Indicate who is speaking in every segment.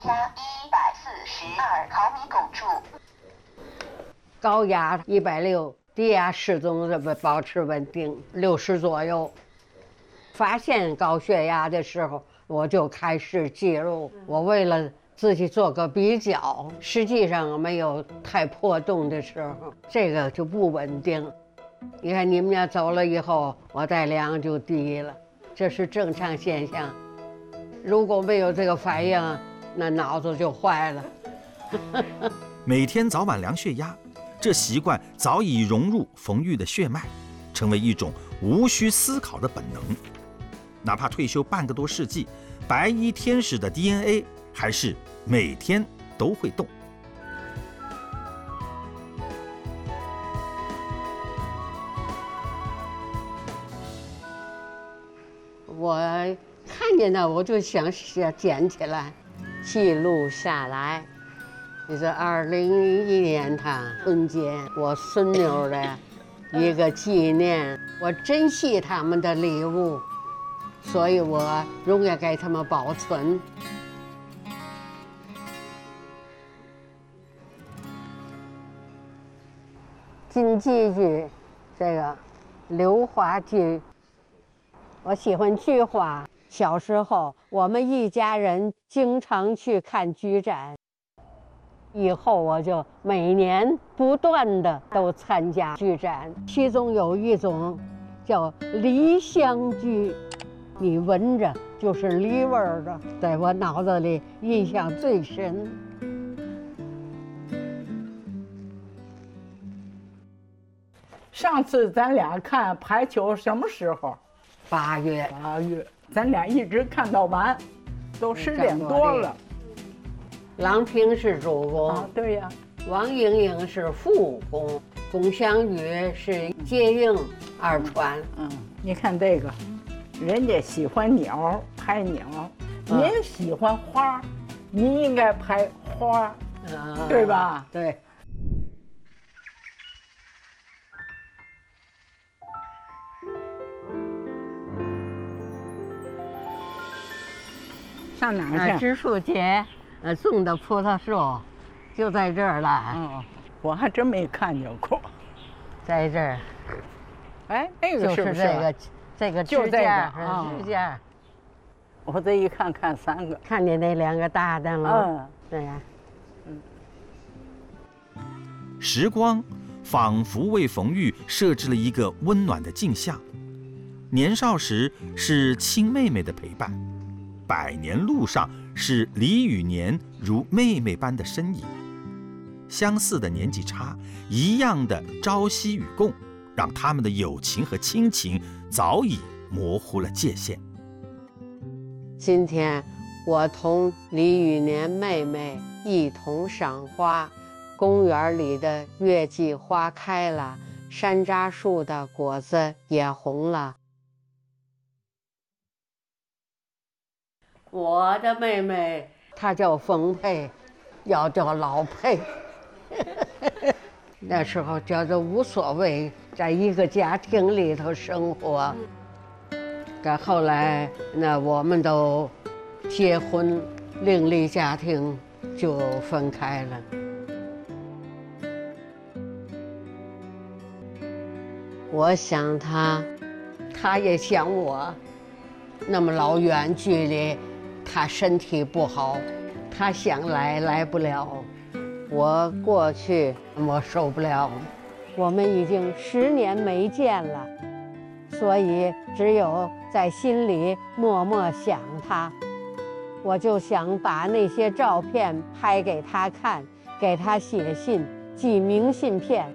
Speaker 1: 加142毫米汞柱，
Speaker 2: 高压160，低压始终保持稳定60左右。发现高血压的时候，我就开始记录。我为了自己做个比较，实际上没有太波动的时候，这个就不稳定。你看你们家走了以后，我再量就低了，这是正常现象。如果没有这个反应，那脑子就坏了。
Speaker 3: 每天早晚量血压，这习惯早已融入冯玉的血脉，成为一种无需思考的本能。哪怕退休半个多世纪，白衣天使的 DNA 还是每天都会动。
Speaker 2: 我看见它，我就想捡起来，
Speaker 4: 记录下来。
Speaker 2: 这是2011年春节，我孙女的一个纪念，我珍惜他们的礼物，所以我永远给他们保存。金鸡菊，这个硫花菊，我喜欢菊花。小时候，我们一家人经常去看菊展。以后我就每年不断的都参加菊展，其中有一种叫梨香菊，你闻着就是梨味儿的，在我脑子里印象最深。
Speaker 5: 上次咱俩看排球什么时候
Speaker 2: ？8月。
Speaker 5: 8月，咱俩一直看到晚，都10点多了。
Speaker 2: 郎平是主公，
Speaker 5: 对呀。
Speaker 2: 王莹莹是副公，龚香雨是接应二传。
Speaker 5: 你看这个，人家喜欢鸟，拍鸟；您喜欢花，您应该拍花，对吧？
Speaker 2: 对。
Speaker 5: 上哪儿去？
Speaker 2: 植树节，种的葡萄树，就在这儿了。
Speaker 5: 我还真没看见过。
Speaker 2: 在这儿。
Speaker 5: 哎，那个是不是
Speaker 2: 这个
Speaker 5: 就这个
Speaker 2: 支架。
Speaker 5: 我这一看看3个，
Speaker 2: 看见那2个大的了。对呀。
Speaker 3: 时光仿佛为冯玉设置了一个温暖的镜像。年少时是亲妹妹的陪伴。100年路上是李与年如妹妹般的身影，相似的年纪差，一样的朝夕与共，让他们的友情和亲情早已模糊了界限。
Speaker 4: 今天我同李与年妹妹一同赏花，公园里的月季花开了，山楂树的果子也红了。
Speaker 2: 我的妹妹她叫冯佩，要叫老佩。那时候觉得无所谓，在一个家庭里头生活。但后来那我们都结婚另立家庭，就分开了。
Speaker 4: 我想他，
Speaker 2: 他也想我，那么老远距离。他身体不好，他想来不了，
Speaker 4: 我过去
Speaker 2: 我受不了。
Speaker 4: 我们已经10年没见了，所以只有在心里默默想他。我就想把那些照片拍给他看，给他写信，寄明信片。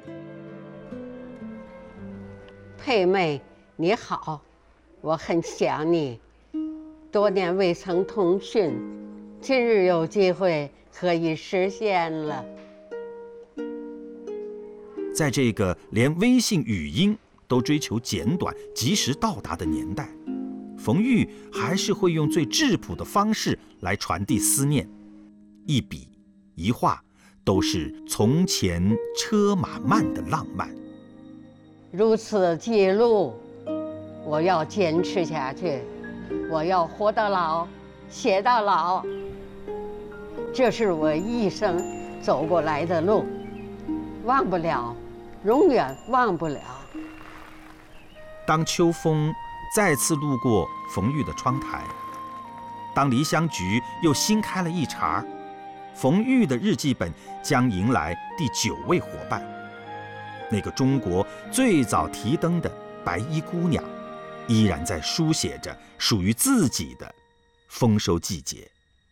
Speaker 2: 佩妹，你好，我很想你。多年未曾通讯，今日有机会可以实现了。
Speaker 3: 在这个连微信语音都追求简短、及时到达的年代，冯玉还是会用最质朴的方式来传递思念。一笔一画，都是从前车马慢的浪漫。
Speaker 2: 如此记录，我要坚持下去。我要活到老，写到老。 这是我一生走过来的路，忘不了，永远忘不了。
Speaker 3: 当秋风再次路过冯玉的窗台，当梨香局又新开了一茬，冯玉的日记本将迎来第9位伙伴。那个中国最早提灯的白衣姑娘，依然在书写着属于自己的丰收季节。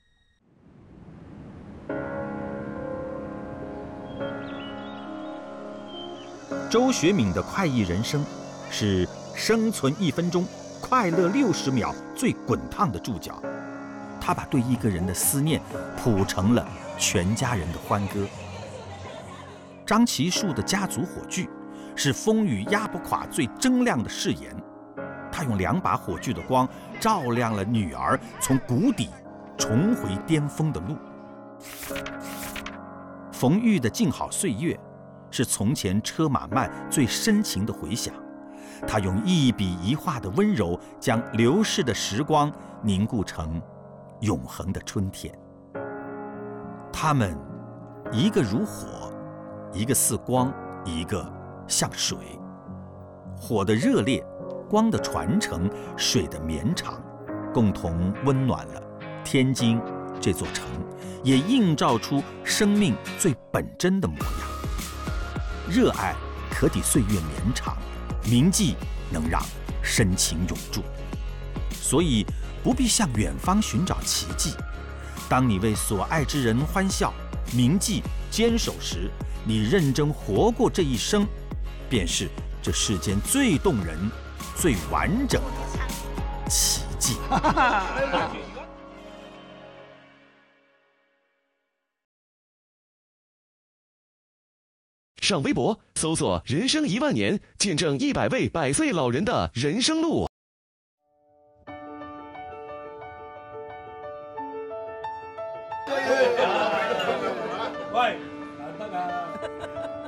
Speaker 3: 周学敏的快意人生是生存1分钟，快乐60秒最滚烫的注脚。他把对一个人的思念谱成了全家人的欢歌。张其树的家族火炬是风雨压不垮最铮亮的誓言。他用2把火炬的光照亮了女儿从谷底重回巅峰的路。冯玉的静好岁月是从前车马慢最深情的回响。他用一笔一画的温柔，将流逝的时光凝固成永恒的春天。他们一个如火，一个似光，一个像水。火的热烈，光的传承，水的绵长，共同温暖了天津这座城，也映照出生命最本真的模样。热爱可抵岁月绵长，铭记能让深情永驻。所以不必向远方寻找奇迹。当你为所爱之人欢笑、铭记、坚守时，你认真活过这一生，便是这世间最动人、最完整的奇迹。
Speaker 6: 上微博搜索“人生10000年”，见证100位100岁老人的人生路。
Speaker 7: 喂。